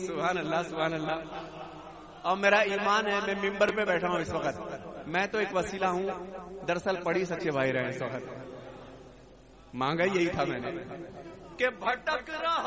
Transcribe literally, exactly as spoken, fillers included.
सुभान अल्लाह सुभान अल्लाह। और मेरा ईमान है, मैं मिंबर पे बैठा हूं इस वक्त, मैं तो एक वसीला हूं, दरअसल पढ़ी सच्चे भाई रहे इस वक्त, मांगा यही था मैंने कि भटक रहा